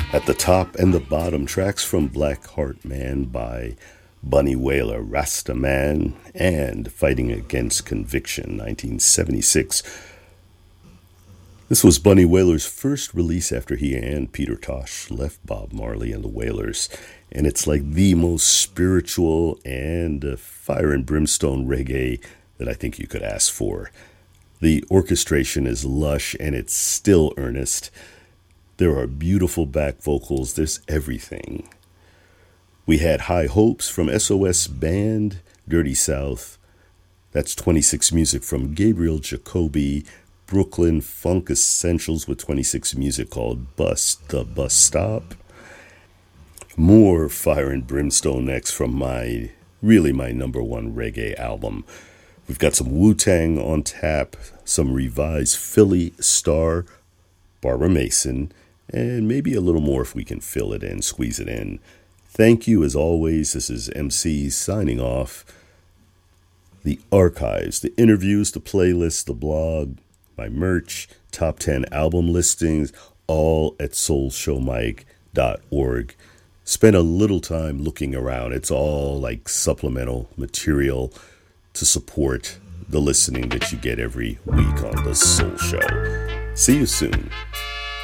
At the top and the bottom, tracks from Black Heart Man by Bunny Wailer, Rasta Man, and Fighting Against Conviction, 1976. This was Bunny Wailer's first release after he and Peter Tosh left Bob Marley and the Wailers, and it's like the most spiritual and fire and brimstone reggae that I think you could ask for. The orchestration is lush and it's still earnest. There are beautiful back vocals. There's everything. We had High Hopes from SOS Band, Dirty South. That's 26 music from Gabriel Jacoby, Brooklyn Funk Essentials with 26 music called Bust the Bus Stop. More Fire and Brimstone next from my number one reggae album. We've got some Wu-Tang on tap, some revised Philly Star, Barbara Mason, and maybe a little more if we can fill it in, squeeze it in. Thank you as always. This is MC signing off. The archives, the interviews, the playlists, the blog, my merch, top 10 album listings, all at soulshowmike.org. Spend a little time looking around. It's all like supplemental material to support the listening that you get every week on The Soul Show. See you soon.